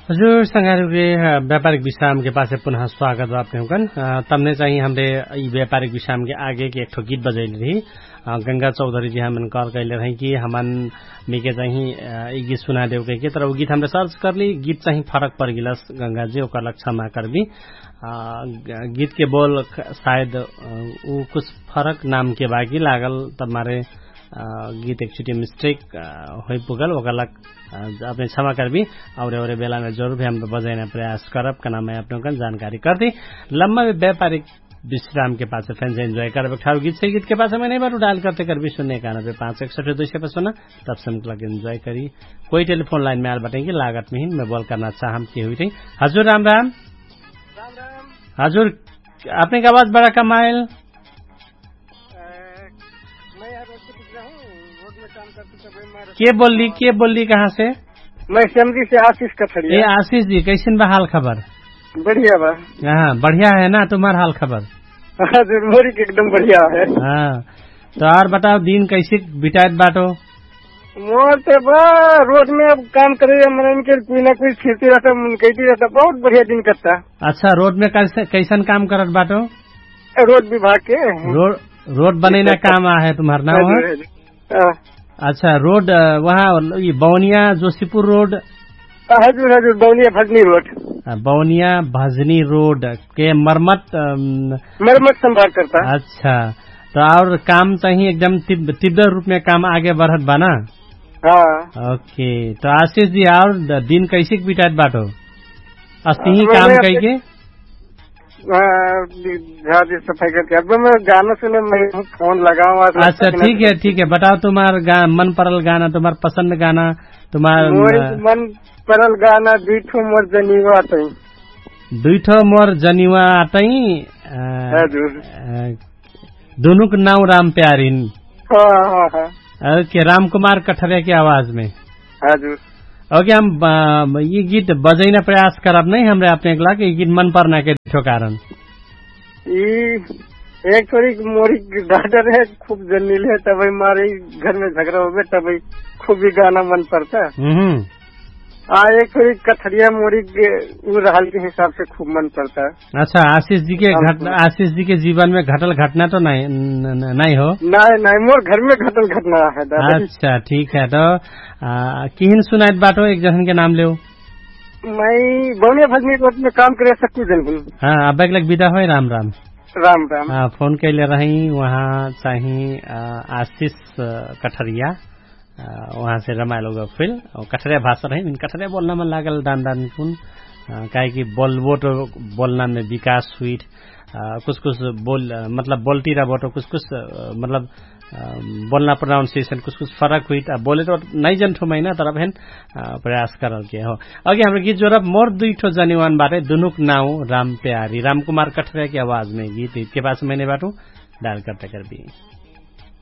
हजुर संगारू के व्यापारिक विश्राम के पास पुनः स्वागत बा अपने हुकन तमने चाहिए हमरे ई व्यापारिक विश्राम के आगे के एक ठो गीत बजैले रही गंगा चौधरी जी हमन कॉल कैले रही कि हमन मिके चाहिए ई गीत सुना देव के तर वो गीत हमरे सर्च करली गीत चाहिए फरक पर गिलस गंगा जी ओकर क्षमा करबी गीत के बोल शायद उ कुछ फरक नाम के बाकी लागल तमारे गीत एकचोटि मिस्टेक हो पुगल ओकरला अपने क्षमा करबी और बेला में जरूर भी हम बजाने प्रयास करब कना मैं अपने को जानकारी कर दी लम्बा व्यापारिक विश्राम के पास फैंस एंजॉय कर गीत से गीत के पास मैंने बार डायल करते कर भी सुनने का 9161 तब से मतलब एंजॉय करी कोई टेलीफोन लाइन में आल बताएंगे लागत में ही मैं बॉल करना चाहम की हुई थी। हजूर राम राम हजूर आपने का आवाज बड़ा कम आयल के बोल ली कहाँ से? मैं समझी से आशीष कठरिया। ये आशीष जी कैसन बा हाल खबर? बढ़िया बा। हाँ बढ़िया है ना तुम्हारा हाल खबर? मोरी एकदम बढ़िया है। हाँ तो और बताओ दिन कैसे बितायत बाटो? मोर तो बा रोड में अब काम करे कोई ना कोई खेती रहता बहुत बढ़िया दिन करता। अच्छा रोड में कैसन काम करत बाटो? रोड विभाग के रोड बनेना काम है तुम्हारा नाम? अच्छा रोड वहाँ बौनिया जोशीपुर रोड? हजुर बौनिया भजनी रोड। बौनिया भजनी रोड के मरम्मत संभाल करता। अच्छा तो और काम चाहिए एकदम तीव्र रूप में काम आगे बढ़त बा ना? हाँ ओके तो आशीष जी और दिन कैसे बितात बाटो? अस्ती ही काम कई सफाई करके अब मैं गाना सुने मैं फोन लगाऊंगा। अच्छा ठीक है बताओ तुम्हारा मन परल गाना तुम्हारा पसंद गाना तुम्हारा मन परल गाना दुईठो मोर जनिवा आतई दोनों का नाम राम प्यारिन। ओके राम कुमार कठरिया की आवाज में। ओके हम ये गीत बजाइना प्रयास करब नहीं हमरे अपने के लागे गीत मन परना के कारण एक थोड़ी मोरी डॉक्टर है खूब जनील है तब हमारे घर में झगड़ा हो गया तब खूब ही गाना मन पड़ता। एक थोड़ी कठरिया मोरी रहल के हिसाब से खूब मन पड़ता है। अच्छा आशीष जी के जीवन में घटल घटना तो नहीं हो? नहीं मोर घर में घटल घटना है। अच्छा ठीक है तो किन सुनाइत बाटो एक जन के नाम ले? मैं बौनिया भजनी रोड में काम करे सकती जन। हाँ अब एक विदा हो राम राम। राम राम। फोन कैले रही वहाँ चाहिए आशीष कठरिया वहाँ से रमाइलो फिल कठरिया भाषा रही कठरिया बोलना में लागल दान कुन काहे कि बोलना में विकास हुई कुछ बोल मतलब बोलती रहा बोटो कुछ मतलब बोलना प्रोनाउंसिएशन कुछ फर्क हुई बोले तो नहीं जन ठो महीना तरफ है प्रयास करल के हो। अगे हाम्रो गीत जोरब मोर दुईठो जनिवान बाटे दुनुक नाउ राम प्यारी राम कुमार कठरिया की आवाज में गीत के पास मैंने बाटू डायल करते कर दी।